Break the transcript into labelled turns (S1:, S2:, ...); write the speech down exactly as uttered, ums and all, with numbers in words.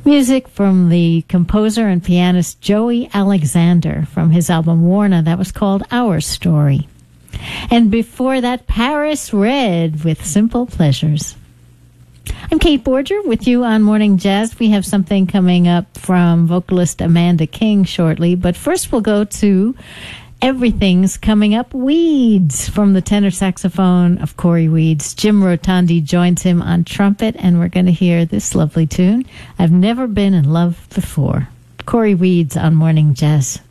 S1: Music from the composer and pianist Joey Alexander from his album Warna that was called Our Story. And before that, Paris Red with Simple Pleasures. I'm Kate Borger with you on Morning Jazz. We have something coming up from vocalist Amanda King shortly, but first we'll go to Everything's Coming Up, Weeds, from the tenor saxophone of Corey Weeds. Jim Rotondi joins him on trumpet, and we're going to hear this lovely tune, I've Never Been in Love Before. Corey Weeds on Morning Jazz.